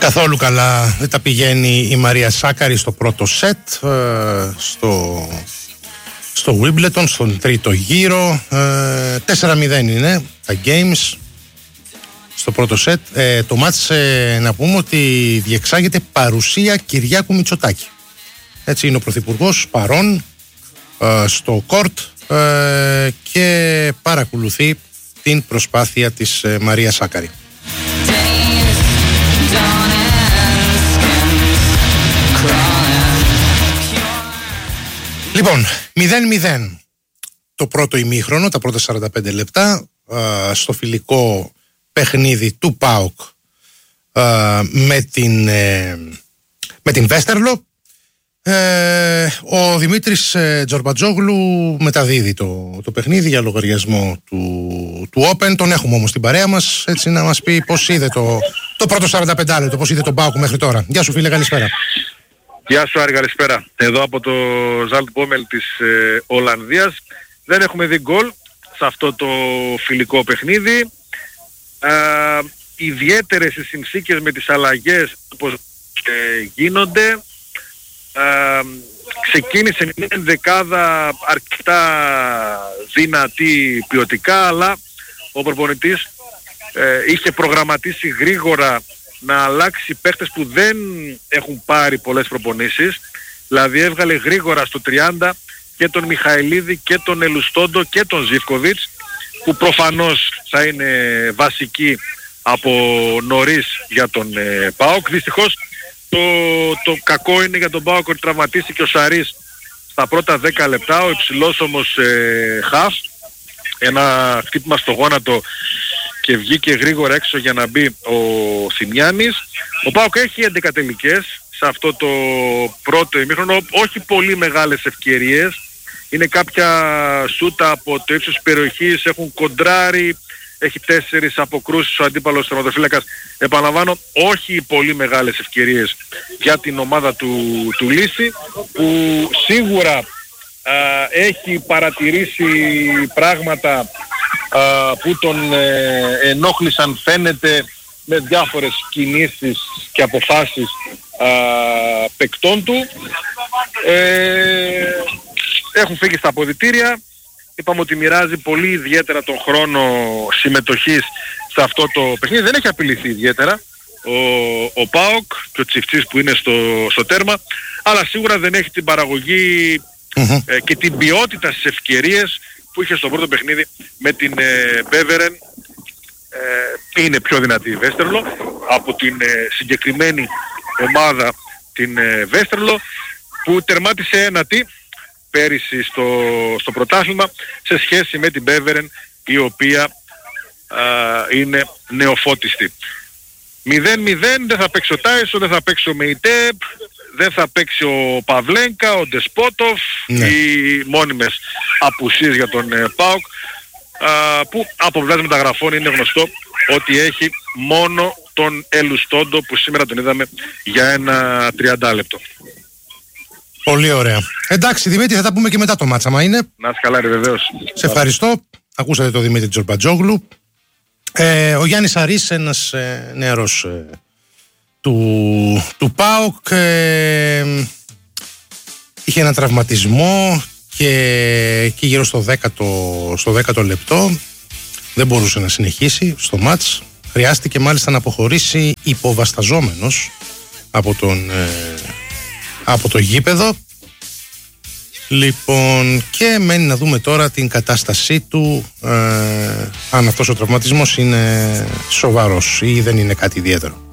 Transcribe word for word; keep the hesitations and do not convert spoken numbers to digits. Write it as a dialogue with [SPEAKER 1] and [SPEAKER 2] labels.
[SPEAKER 1] Καθόλου καλά δεν τα πηγαίνει η Μαρία Σάκαρη στο πρώτο σετ, στο, στο Wimbledon, στον τρίτο γύρο. τέσσερα μηδέν είναι τα games στο πρώτο σετ. Ε, το μάτς, ε, να πούμε ότι διεξάγεται παρουσία Κυριάκου Μητσοτάκη. Έτσι είναι ο Πρωθυπουργός παρόν ε, στο κόρτ ε, και παρακολουθεί την προσπάθεια της ε, Μαρία Σάκαρη. Λοιπόν, μηδέν μηδέν το πρώτο ημίχρονο, τα πρώτα σαράντα πέντε λεπτά, ε, στο φιλικό παιχνίδι του ΠΑΟΚ ε, με την, ε, με την Βέστερλο. Ε, ο Δημήτρης ε, Τζορμπατζόγλου μεταδίδει το, το παιχνίδι για λογαριασμό του, του Open. Τον έχουμε όμως στην παρέα μας, έτσι να μας πει πώς είδε το, το πρώτο σαράντα πέντε λεπτό, πώς είδε τον ΠΑΟΚ μέχρι τώρα. Γεια σου φίλε, καλησπέρα.
[SPEAKER 2] Γεια σου Άρη, καλησπέρα. Εδώ από το Ζαλτμπόμελ της ε, Ολλανδίας. Δεν έχουμε δει γκολ σε αυτό το φιλικό παιχνίδι. Ε, ιδιαίτερες οι συνθήκες με τις αλλαγές όπως ε, γίνονται. Ε, ξεκίνησε μια δεκάδα αρκετά δυνατή ποιοτικά, αλλά ο προπονητής ε, είχε προγραμματίσει γρήγορα να αλλάξει παίχτες που δεν έχουν πάρει πολλές προπονήσεις. Δηλαδή έβγαλε γρήγορα στο τριάντα και τον Μιχαηλίδη και τον Ελουστόντο και τον Ζίβκοβιτς, που προφανώς θα είναι βασικοί από νωρίς για τον ε, ΠΑΟΚ. Δυστυχώς το, το κακό είναι για τον ΠΑΟΚ ότι τραυματίστηκε ο Σαρής στα πρώτα δέκα λεπτά, ο υψηλός όμως ε, χαφ, ένα χτύπημα στο γόνατο και βγήκε γρήγορα έξω για να μπει ο Θημιάνης. Ο ΠΑΟΚ έχει έντεκα τελικές σε αυτό το πρώτο ημίχρονο, όχι πολύ μεγάλες ευκαιρίες. Είναι κάποια σούτα από το ύψος της περιοχής, έχουν κοντράρει, έχει τέσσερις αποκρούσεις ο αντίπαλος τερματοφύλακας. Επαναλαμβάνω, όχι πολύ μεγάλες ευκαιρίες για την ομάδα του, του Λύση, που σίγουρα α, έχει παρατηρήσει πράγματα α, που τον ε, ενόχλησαν, φαίνεται, με διάφορες κινήσεις και αποφάσεις α, παικτών του. Ε, έχουν φύγει στα αποδυτήρια. Είπαμε ότι μοιράζει πολύ ιδιαίτερα τον χρόνο συμμετοχής σε αυτό το παιχνίδι. Δεν έχει απειληθεί ιδιαίτερα ο, ο ΠΑΟΚ και ο Τσιφτσής που είναι στο, στο τέρμα, αλλά σίγουρα δεν έχει την παραγωγή mm-hmm. ε, και την ποιότητα στις ευκαιρίες που είχε στο πρώτο παιχνίδι με την ε, Μπέβερεν. Ε, είναι πιο δυνατή η Βέστερλο από την ε, συγκεκριμένη ομάδα, την ε, Βέστερλο, που τερμάτισε ένατη πέρυσι στο, στο πρωτάθλημα σε σχέση με την Μπέβερεν, η οποία α, είναι νεοφώτιστη. μηδέν μηδέν, δεν θα παίξει ο Τάισο, δεν θα παίξει ο Μεϊτέπ, δεν θα παίξει ο Παυλένκα, ο Ντεσπότοφ, ναι. Οι μόνιμες απουσίες για τον ε, ΠΑΟΚ, α, που από πλευράς μεταγραφών είναι γνωστό ότι έχει μόνο τον Ελουστόντο, που σήμερα τον είδαμε για ένα τριάντα λεπτό.
[SPEAKER 1] Πολύ ωραία. Εντάξει Δημήτρη, θα τα πούμε και μετά το μάτσα, μα είναι.
[SPEAKER 2] Να είσαι καλά ρε, βεβαίως.
[SPEAKER 1] Σε ευχαριστώ. Ακούσατε τον Δημήτρη Τζορμπατζόγλου. Ε, ο Γιάννης Αρής, ένας ε, νεαρός ε, του, του ΠΑΟΚ, ε, είχε έναν τραυματισμό και, και γύρω στο δέκατο, στο δέκατο λεπτό δεν μπορούσε να συνεχίσει στο μάτς. Χρειάστηκε μάλιστα να αποχωρήσει υποβασταζόμενος από τον... Ε, από το γήπεδο. Λοιπόν, και μένει να δούμε τώρα την κατάστασή του, ε, αν αυτός ο τραυματισμός είναι σοβαρός ή δεν είναι κάτι ιδιαίτερο.